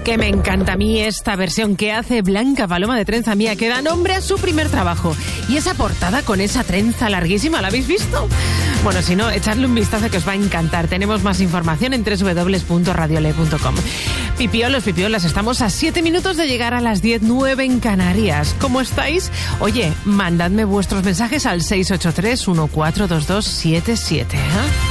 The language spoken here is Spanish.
Que me encanta a mí esta versión que hace Blanca Paloma de Trenza Mía, que da nombre a su primer trabajo. Y esa portada con esa trenza larguísima, ¿la habéis visto? Bueno, si no, echadle un vistazo que os va a encantar. Tenemos más información en www.radiole.com. Pipiolos, pipiolas, estamos a 7 minutos de llegar a las 10:09 en Canarias. ¿Cómo estáis? Oye, mandadme vuestros mensajes al 683 142277, ¿eh?